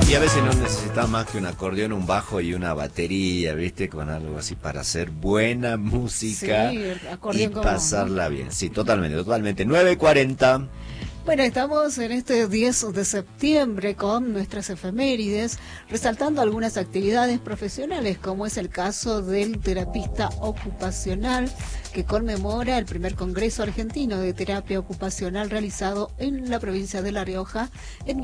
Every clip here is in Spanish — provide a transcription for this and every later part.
Y a veces no necesitas más que un acordeón, un bajo y una batería, ¿viste? Con algo así para hacer buena música y pasarla bien. Sí, totalmente, totalmente. 9:40. Bueno, estamos en este 10 de septiembre con nuestras efemérides, resaltando algunas actividades profesionales, como es el caso del terapista ocupacional, que conmemora el primer Congreso Argentino de Terapia Ocupacional realizado en la provincia de La Rioja en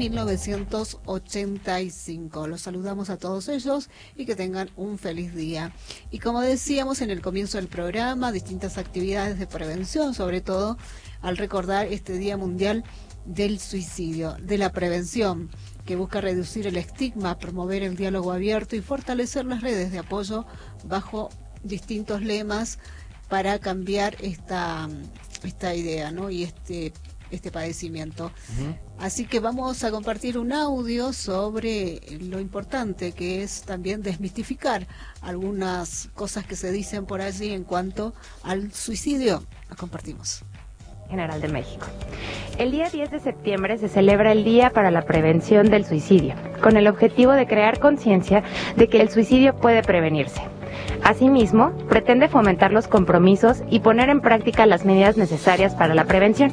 1985. Los saludamos a todos ellos y que tengan un feliz día. Y como decíamos en el comienzo del programa, distintas actividades de prevención, sobre todo al recordar este Día Mundial del Suicidio, de la prevención, que busca reducir el estigma, promover el diálogo abierto y fortalecer las redes de apoyo bajo distintos lemas para cambiar esta idea, ¿no? Y este padecimiento. Así que vamos a compartir un audio sobre lo importante que es también desmistificar algunas cosas que se dicen por allí en cuanto al suicidio. Lo compartimos. General de México. El día 10 de septiembre se celebra el Día para la Prevención del Suicidio, con el objetivo de crear conciencia de que el suicidio puede prevenirse. Asimismo, pretende fomentar los compromisos y poner en práctica las medidas necesarias para la prevención.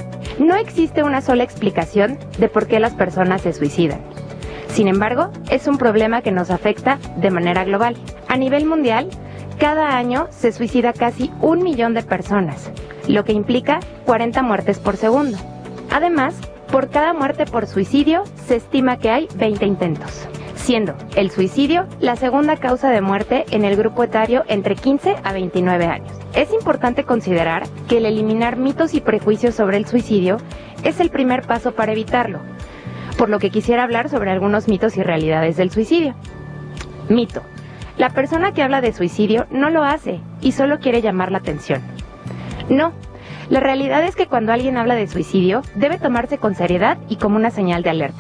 No existe una sola explicación de por qué las personas se suicidan. Sin embargo, es un problema que nos afecta de manera global. A nivel mundial, cada año se suicida casi 1 millón de personas, lo que implica 40 muertes por segundo. Además, por cada muerte por suicidio, se estima que hay 20 intentos, siendo el suicidio la segunda causa de muerte en el grupo etario entre 15 a 29 años. Es importante considerar que el eliminar mitos y prejuicios sobre el suicidio es el primer paso para evitarlo, por lo que quisiera hablar sobre algunos mitos y realidades del suicidio. Mito: la persona que habla de suicidio no lo hace y solo quiere llamar la atención. No, la realidad es que cuando alguien habla de suicidio, debe tomarse con seriedad y como una señal de alerta.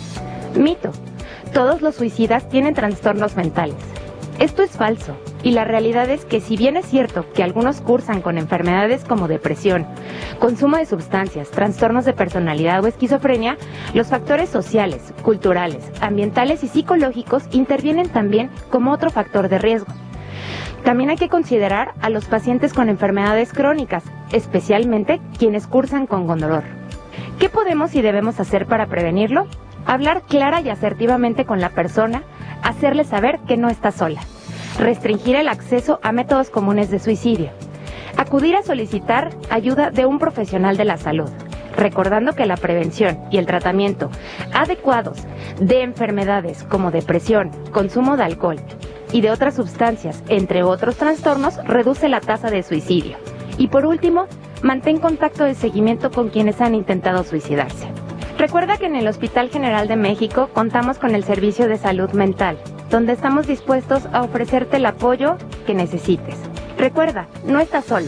Mito: todos los suicidas tienen trastornos mentales. Esto es falso, y la realidad es que si bien es cierto que algunos cursan con enfermedades como depresión, consumo de sustancias, trastornos de personalidad o esquizofrenia, los factores sociales, culturales, ambientales y psicológicos intervienen también como otro factor de riesgo. También hay que considerar a los pacientes con enfermedades crónicas, especialmente quienes cursan con dolor. ¿Qué podemos y debemos hacer para prevenirlo? Hablar clara y asertivamente con la persona, hacerle saber que no está sola, restringir el acceso a métodos comunes de suicidio, acudir a solicitar ayuda de un profesional de la salud, recordando que la prevención y el tratamiento adecuados de enfermedades como depresión, consumo de alcohol y de otras sustancias, entre otros trastornos, reduce la tasa de suicidio. Y por último, mantén contacto de seguimiento con quienes han intentado suicidarse. Recuerda que en el Hospital General de México contamos con el servicio de salud mental, donde estamos dispuestos a ofrecerte el apoyo que necesites. Recuerda, no estás solo.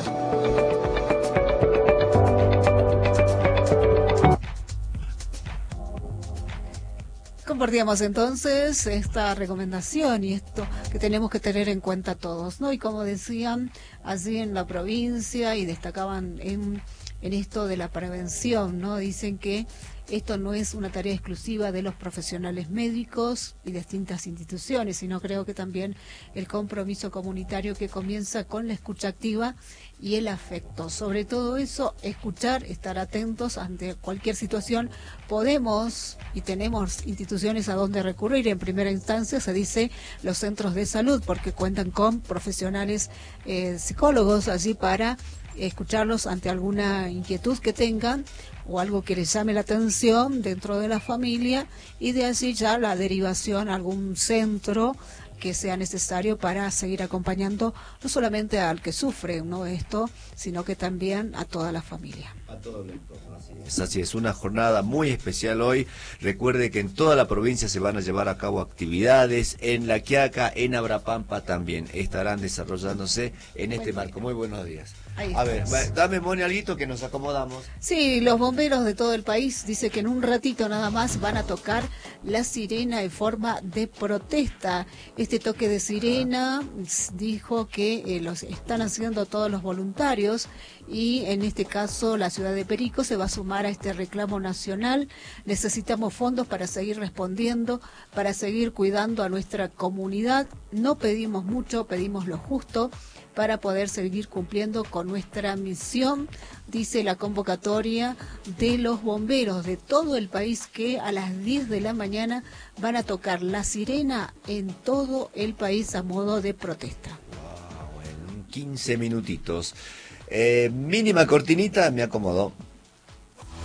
Compartíamos entonces esta recomendación y esto que tenemos que tener en cuenta todos, ¿no? Y como decían allí en la provincia y destacaban en esto de la prevención, ¿no? Dicen que esto no es una tarea exclusiva de los profesionales médicos y distintas instituciones, sino creo que también el compromiso comunitario que comienza con la escucha activa y el afecto. Sobre todo eso, escuchar, estar atentos ante cualquier situación. Podemos y tenemos instituciones a donde recurrir. En primera instancia se dice los centros de salud, porque cuentan con profesionales psicólogos allí para escucharlos ante alguna inquietud que tengan o algo que les llame la atención dentro de la familia, y de allí ya la derivación a algún centro que sea necesario para seguir acompañando no solamente al que sufre, ¿no?, esto, sino que también a toda la familia. A todo el entorno, así es, una jornada muy especial hoy. Recuerde que en toda la provincia se van a llevar a cabo actividades, en La Quiaca, en Abrapampa también estarán desarrollándose en este marco. Muy buenos días. A ver, dame, Moni, alguito que nos acomodamos. Sí, los bomberos de todo el país dice que en un ratito nada más van a tocar la sirena en forma de protesta. Este toque de sirena dijo que los están haciendo todos los voluntarios y en este caso la ciudad de Perico se va a sumar a este reclamo nacional. Necesitamos fondos para seguir respondiendo, para seguir cuidando a nuestra comunidad. No pedimos mucho, pedimos lo justo para poder seguir cumpliendo con nuestra misión, dice la convocatoria de los bomberos de todo el país, que a las 10 de la mañana van a tocar la sirena en todo el país a modo de protesta. Wow, en 15 minutitos. Mínima cortinita, me acomodó.